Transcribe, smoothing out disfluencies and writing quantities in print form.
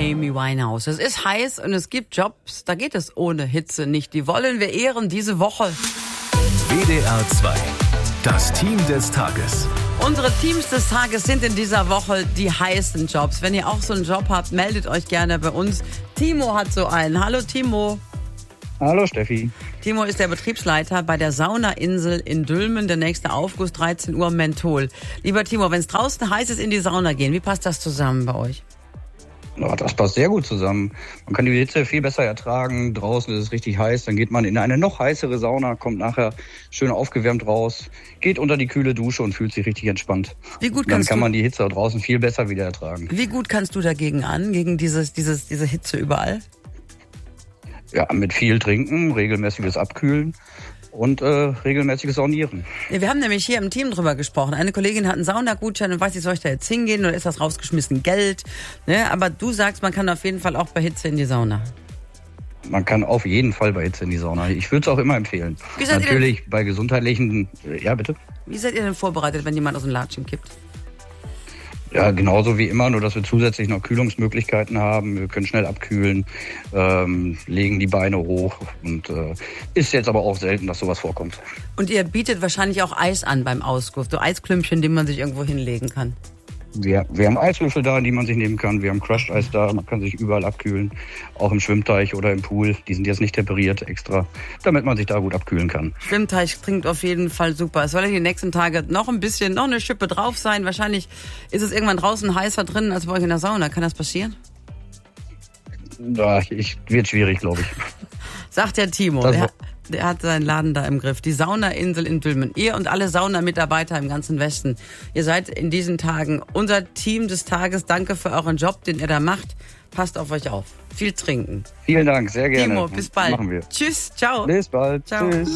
Amy Winehouse. Es ist heiß und es gibt Jobs, da geht es ohne Hitze nicht. Die wollen wir ehren diese Woche. WDR 2. Das Team des Tages. Unsere Teams des Tages sind in dieser Woche die heißen Jobs. Wenn ihr auch so einen Job habt, meldet euch gerne bei uns. Timo hat so einen. Hallo Timo. Hallo Steffi. Timo ist der Betriebsleiter bei der Saunainsel in Dülmen. Der nächste Aufguss 13 Uhr Menthol. Lieber Timo, wenn es draußen heiß ist, in die Sauna gehen, wie passt das zusammen bei euch? Ja, das passt sehr gut zusammen. Man kann die Hitze viel besser ertragen. Draußen ist es richtig heiß. Dann geht man in eine noch heißere Sauna, kommt nachher schön aufgewärmt raus, geht unter die kühle Dusche und fühlt sich richtig entspannt. Wie gut dann kann man die Hitze draußen viel besser wieder ertragen. Wie gut kannst du dagegen an, gegen diese Hitze überall? Ja, mit viel Trinken, regelmäßiges Abkühlen und regelmäßiges Saunieren. Ja, wir haben nämlich hier im Team drüber gesprochen. Eine Kollegin hat einen Saunagutschein und weiß nicht, soll ich da jetzt hingehen oder ist das rausgeschmissen Geld? Ne? Aber du sagst, man kann auf jeden Fall auch bei Hitze in die Sauna. Man kann auf jeden Fall bei Hitze in die Sauna. Ich würde es auch immer empfehlen. Natürlich bei gesundheitlichen... Ja, bitte? Wie seid ihr denn vorbereitet, wenn jemand aus dem Latschen kippt? Ja, genauso wie immer, nur dass wir zusätzlich noch Kühlungsmöglichkeiten haben. Wir können schnell abkühlen, legen die Beine hoch und ist jetzt aber auch selten, dass sowas vorkommt. Und ihr bietet wahrscheinlich auch Eis an beim Ausguss, so Eisklümpchen, die man sich irgendwo hinlegen kann. Wir haben Eiswürfel da, die man sich nehmen kann. Wir haben Crushed-Eis da, man kann sich überall abkühlen. Auch im Schwimmteich oder im Pool. Die sind jetzt nicht temperiert extra, damit man sich da gut abkühlen kann. Schwimmteich klingt auf jeden Fall super. Es soll ja die nächsten Tage noch eine Schippe drauf sein. Wahrscheinlich ist es irgendwann draußen heißer drin als bei euch in der Sauna. Kann das passieren? Ja, wird schwierig, glaube ich. Sagt der Timo. Der hat seinen Laden da im Griff. Die Saunainsel in Dülmen. Ihr und alle Saunamitarbeiter im ganzen Westen. Ihr seid in diesen Tagen unser Team des Tages. Danke für euren Job, den ihr da macht. Passt auf euch auf. Viel trinken. Vielen Dank, sehr gerne. Timo, bis bald. Machen wir. Tschüss, ciao. Bis bald. Ciao. Tschüss.